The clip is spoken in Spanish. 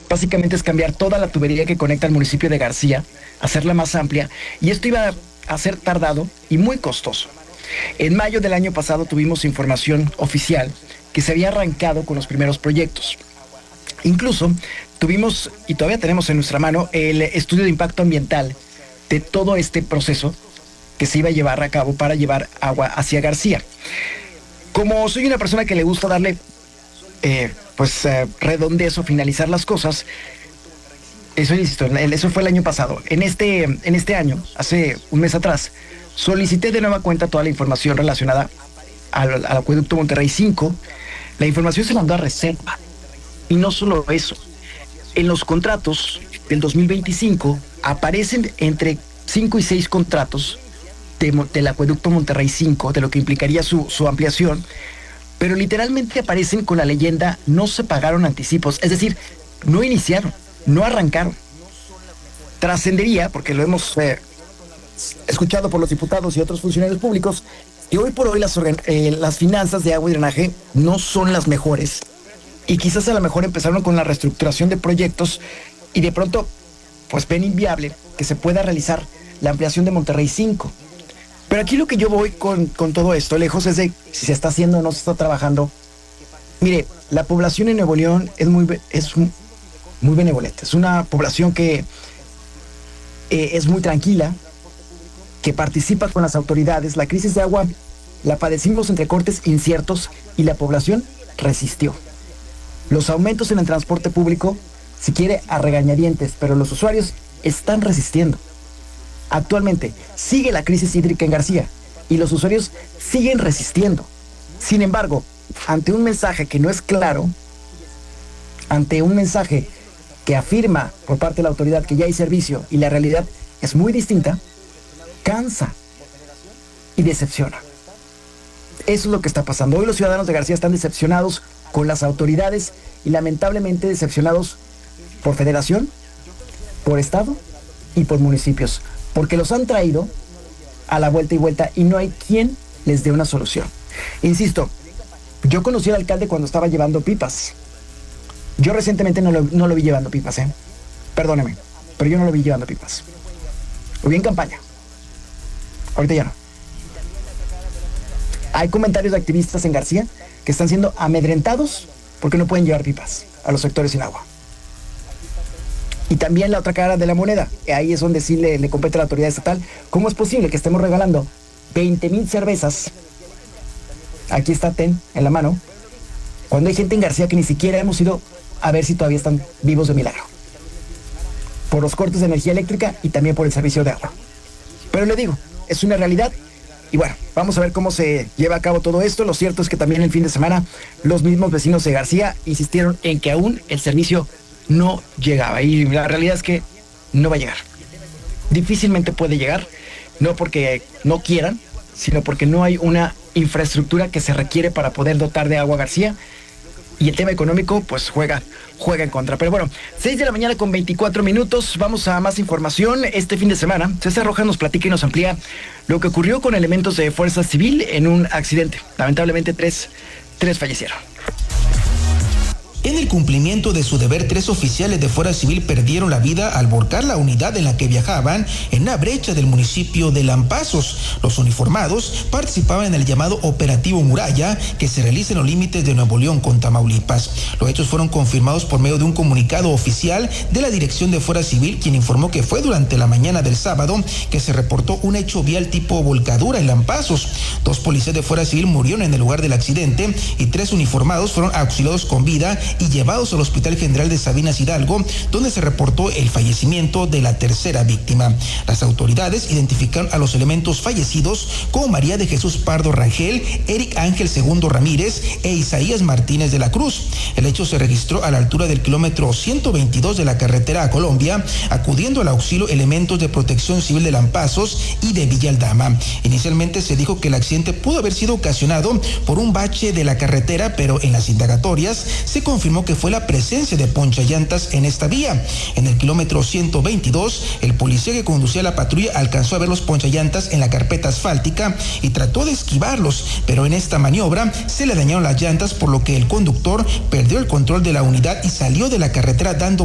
Básicamente es cambiar toda la tubería que conecta al municipio de García, hacerla más amplia, y esto iba a ser tardado y muy costoso. En mayo del año pasado tuvimos información oficial que se había arrancado con los primeros proyectos. Incluso tuvimos, y todavía tenemos en nuestra mano, el estudio de impacto ambiental de todo este proceso que se iba a llevar a cabo para llevar agua hacia García. Como soy una persona que le gusta darle redondez o finalizar las cosas, eso fue el año pasado. En este año, hace un mes atrás, solicité de nueva cuenta toda la información relacionada al acueducto Monterrey 5. La información se mandó a reserva. Y no solo eso, en los contratos del 2025 aparecen entre 5 y 6 contratos del acueducto Monterrey 5, de lo que implicaría su ampliación, pero literalmente aparecen con la leyenda: no se pagaron anticipos, es decir, no iniciaron, no arrancaron. Trascendería, porque lo hemos escuchado por los diputados y otros funcionarios públicos, que hoy por hoy las finanzas de agua y drenaje no son las mejores, y quizás a lo mejor empezaron con la reestructuración de proyectos y de pronto pues ven inviable que se pueda realizar la ampliación de Monterrey 5. Pero aquí lo que yo voy con todo esto, lejos es de si se está haciendo o no se está trabajando. Mire, la población en Nuevo León es muy benevolente. Es una población que es muy tranquila, que participa con las autoridades. La crisis de agua la padecimos entre cortes inciertos y la población resistió. Los aumentos en el transporte público, si quiere, a regañadientes, pero los usuarios están resistiendo. Actualmente sigue la crisis hídrica en García y los usuarios siguen resistiendo. Sin embargo, ante un mensaje que no es claro, ante un mensaje que afirma por parte de la autoridad que ya hay servicio y la realidad es muy distinta, cansa y decepciona. Eso es lo que está pasando. Hoy los ciudadanos de García están decepcionados con las autoridades y lamentablemente decepcionados por federación, por estado y por municipios, porque los han traído a la vuelta y vuelta y no hay quien les dé una solución. Insisto, yo conocí al alcalde cuando estaba llevando pipas. Yo recientemente no lo vi llevando pipas, Perdóneme, pero yo no lo vi llevando pipas. Lo vi en campaña. Ahorita ya no. Hay comentarios de activistas en García que están siendo amedrentados porque no pueden llevar pipas a los sectores sin agua. Y también la otra cara de la moneda, ahí es donde sí le compete a la autoridad estatal. ¿Cómo es posible que estemos regalando 20,000 cervezas? Aquí está TEN en la mano, cuando hay gente en García que ni siquiera hemos ido a ver si todavía están vivos de milagro, por los cortes de energía eléctrica y también por el servicio de agua. Pero le digo, es una realidad. Y bueno, vamos a ver cómo se lleva a cabo todo esto. Lo cierto es que también el fin de semana los mismos vecinos de García insistieron en que aún el servicio no llegaba. Y la realidad es que no va a llegar. Difícilmente puede llegar, no porque no quieran, sino porque no hay una infraestructura que se requiere para poder dotar de agua a García. Y el tema económico, pues juega en contra. Pero bueno, 6 de la mañana con 24 minutos. Vamos a más información. Este fin de semana, César Rojas nos platica y nos amplía lo que ocurrió con elementos de Fuerza Civil en un accidente. Lamentablemente, tres fallecieron. En el cumplimiento de su deber, 3 oficiales de Fuerza Civil perdieron la vida al volcar la unidad en la que viajaban en una brecha del municipio de Lampazos. Los uniformados participaban en el llamado Operativo Muralla, que se realiza en los límites de Nuevo León con Tamaulipas. Los hechos fueron confirmados por medio de un comunicado oficial de la Dirección de Fuerza Civil, quien informó que fue durante la mañana del sábado que se reportó un hecho vial tipo volcadura en Lampazos. 2 policías de Fuerza Civil murieron en el lugar del accidente y 3 uniformados fueron auxiliados con vida y llevados al Hospital General de Sabinas Hidalgo, donde se reportó el fallecimiento de la tercera víctima. Las autoridades identificaron a los elementos fallecidos como María de Jesús Pardo Rangel, Eric Ángel Segundo Ramírez e Isaías Martínez de la Cruz. El hecho se registró a la altura del kilómetro 122 de la carretera a Colombia, acudiendo al auxilio elementos de Protección Civil de Lampazos y de Villa Aldama. Inicialmente se dijo que el accidente pudo haber sido ocasionado por un bache de la carretera, pero en las indagatorias se confirmó que fue la presencia de ponchallantas en esta vía. En el kilómetro 122, el policía que conducía la patrulla alcanzó a ver los ponchallantas en la carpeta asfáltica y trató de esquivarlos, pero en esta maniobra se le dañaron las llantas, por lo que el conductor perdió el control de la unidad y salió de la carretera dando